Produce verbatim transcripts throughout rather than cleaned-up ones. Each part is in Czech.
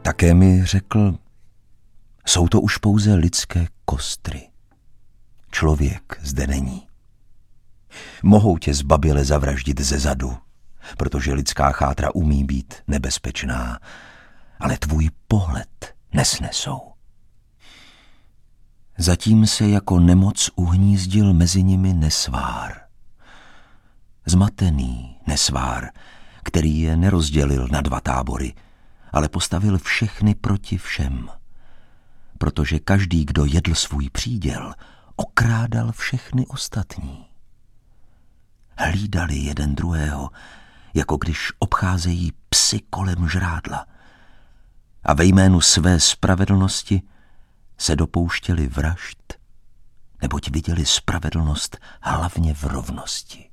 Také mi řekl, jsou to už pouze lidské kostry. Člověk zde není. Mohou tě zbaběle zavraždit ze zadu, protože lidská chátra umí být nebezpečná, ale tvůj pohled nesnesou. Zatím se jako nemoc uhnízdil mezi nimi nesvár. Zmatený nesvár, který je nerozdělil na dva tábory, ale postavil všechny proti všem. Protože každý, kdo jedl svůj příděl, okrádal všechny ostatní. Hlídali jeden druhého, jako když obcházejí psy kolem žrádla. A ve jménu své spravedlnosti se dopouštěli vražd, neboť viděli spravedlnost hlavně v rovnosti.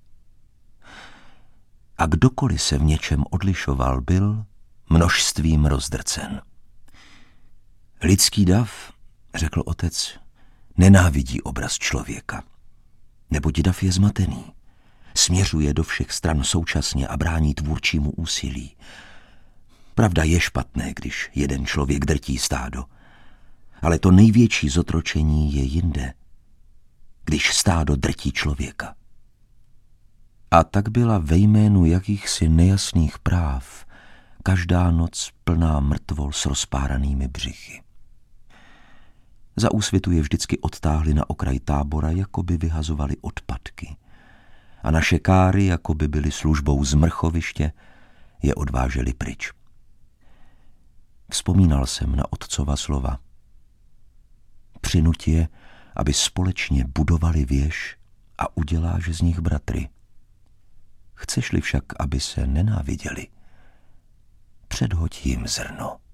A kdokoliv se v něčem odlišoval, byl množstvím rozdrcen. Lidský dav, řekl otec, nenávidí obraz člověka, neboť dav je zmatený. Směřuje do všech stran současně a brání tvůrčímu úsilí. Pravda je špatné, když jeden člověk drtí stádo, ale to největší zotročení je jinde, když stádo drtí člověka. A tak byla ve jménu jakýchsi nejasných práv každá noc plná mrtvol s rozpáranými břichy. Za úsvitu je vždycky odtáhli na okraj tábora, jako by vyhazovali odpadky. A naše káry, jako by byly službou z mrchoviště, je odváželi pryč. Vzpomínal jsem na otcova slova. Přinuť je, aby společně budovali věž a uděláš z nich bratry. Chceš-li však, aby se nenáviděli, předhoď jim zrno.